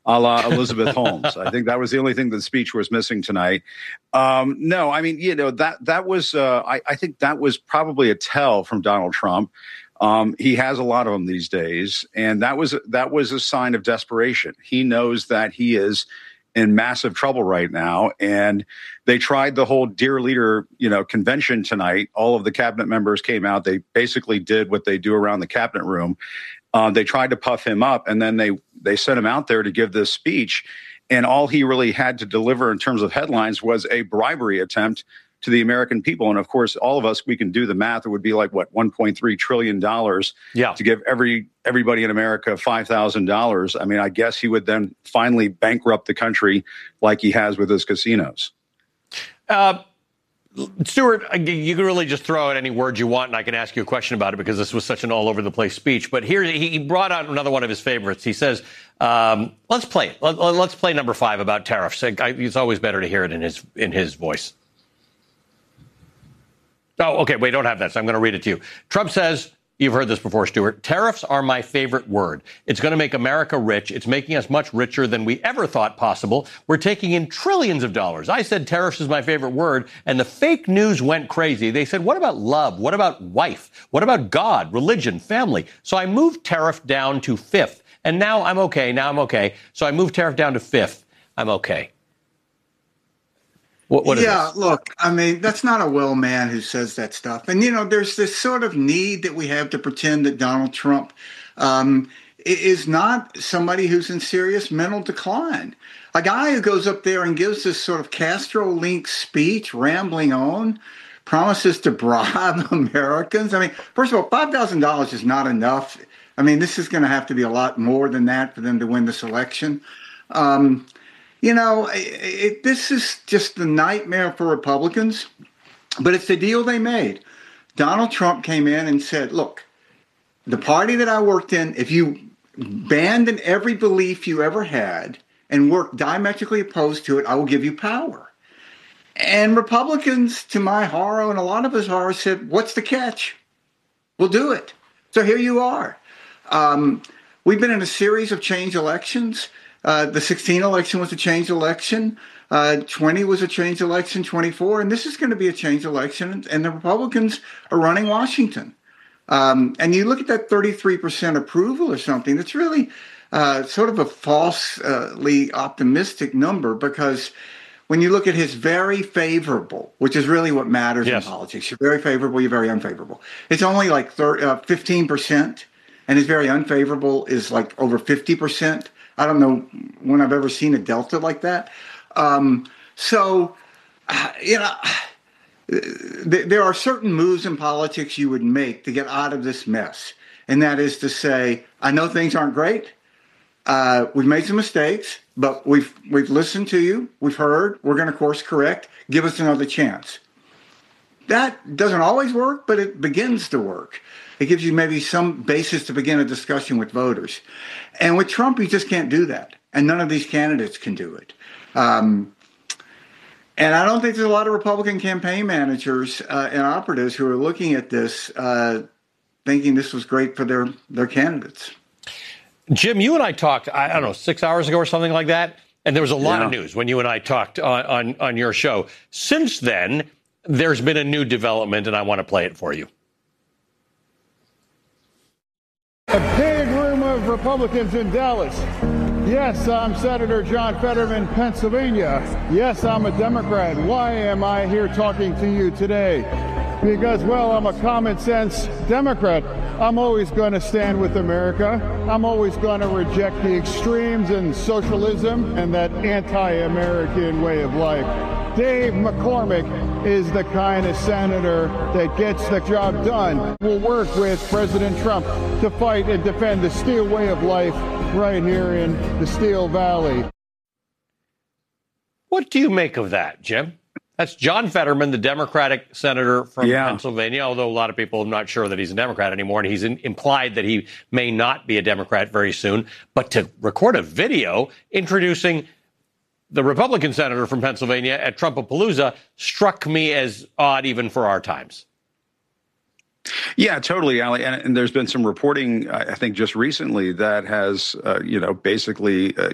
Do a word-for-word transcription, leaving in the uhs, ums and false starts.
a la Elizabeth Holmes. I think that was the only thing the speech was missing tonight. Um, no, I mean, you know, that that was, uh, I, I think that was probably a tell from Donald Trump. Um, he has a lot of them these days, and that was that was a sign of desperation. He knows that he is in massive trouble right now, and they tried the whole Dear Leader, you know, convention tonight. All of the cabinet members came out. They basically did what they do around the cabinet room. Uh, they tried to puff him up, and then they they sent him out there to give this speech. And all he really had to deliver in terms of headlines was a bribery attempt to the American people. And of course, all of us, we can do the math. It would be like, what, one point three trillion dollars yeah. to give every everybody in America five thousand dollars. I mean, I guess he would then finally bankrupt the country like he has with his casinos. Uh, Stuart, you can really just throw out any words you want, and I can ask you a question about it because this was such an all-over-the-place speech. But here, he brought out another one of his favorites. He says, um, let's play it. Let, let's play number five about tariffs. It's always better to hear it in his in his voice. Oh, okay, we don't have that, so I'm going to read it to you. Trump says, you've heard this before, Stuart, tariffs are my favorite word. It's going to make America rich. It's making us much richer than we ever thought possible. We're taking in trillions of dollars. I said tariffs is my favorite word, and the fake news went crazy. They said, what about love? What about wife? What about God, religion, family? So I moved tariff down to fifth, and now I'm okay. Now I'm okay. So I moved tariff down to fifth. I'm okay. What, what yeah, look, I mean, that's not a well man who says that stuff. And, you know, there's this sort of need that we have to pretend that Donald Trump um, is not somebody who's in serious mental decline. A guy who goes up there and gives this sort of Castro-linked speech, rambling on, promises to bribe Americans. I mean, first of all, five thousand dollars is not enough. I mean, this is going to have to be a lot more than that for them to win this election. Um You know, it, it, this is just the nightmare for Republicans, but it's the deal they made. Donald Trump came in and said, look, the party that I worked in, if you abandon every belief you ever had and work diametrically opposed to it, I will give you power. And Republicans, to my horror and a lot of us horror, said, what's the catch? We'll do it. So here you are. Um, we've been in a series of change elections. Uh, the sixteen election was a change election. Uh, twenty was a change election, twenty-four, and this is going to be a change election. And the Republicans are running Washington. Um, and you look at that thirty-three percent approval or something, that's really uh, sort of a falsely optimistic number, because when you look at his very favorable, which is really what matters yes. in politics, you're very favorable, you're very unfavorable. It's only like thirty, uh, fifteen percent, and his very unfavorable is like over fifty percent. I don't know when I've ever seen a delta like that. Um, so, uh, you know, th- there are certain moves in politics you would make to get out of this mess. And that is to say, I know things aren't great. Uh, we've made some mistakes, but we've we've listened to you. We've heard. We're going to course correct. Give us another chance. That doesn't always work, but it begins to work. It gives you maybe some basis to begin a discussion with voters. And with Trump, you just can't do that. And none of these candidates can do it. Um, and I don't think there's a lot of Republican campaign managers uh, and operatives who are looking at this uh, thinking this was great for their, their candidates. Jim, you and I talked, I don't know, six hours ago or something like that. And there was a lot yeah. of news when you and I talked on, on, on your show. Since then, there's been a new development, and I want to play it for you. A big room of Republicans in Dallas. Yes, I'm Senator John Fetterman, Pennsylvania. Yes, I'm a Democrat. Why am I here talking to you today? Because, well, I'm a common sense Democrat. I'm always going to stand with America. I'm always going to reject the extremes and socialism and that anti-American way of life. Dave McCormick is the kind of senator that gets the job done. We'll work with President Trump to fight and defend the Steel way of life right here in the Steel Valley. What do you make of that, Jim? That's John Fetterman, the Democratic senator from yeah. Pennsylvania, although a lot of people are not sure that he's a Democrat anymore, and he's in, implied that he may not be a Democrat very soon. But to record a video introducing the Republican senator from Pennsylvania at Trumpapalooza struck me as odd even for our times. Yeah, totally, Ali. And, and there's been some reporting, I think, just recently that has, uh, you know, basically uh,